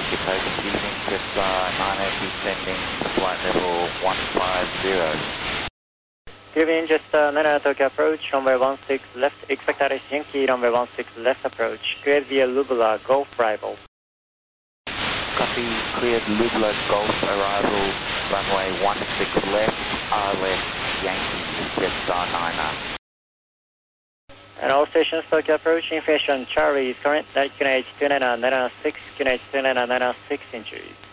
Japan evening, just 9 descending flight level 150. Good evening, just Nana Tokyo approach, runway 16 left, expect Alice Yankee, runway 16 left approach, cleared via Lubula, Golf arrival. Copy, cleared Lubula, Golf arrival, runway 16 left, left, Yankee, just 9. And all stations Tokyo approach, information Charlie is current, QNH 2996, QNH 2996 injuries.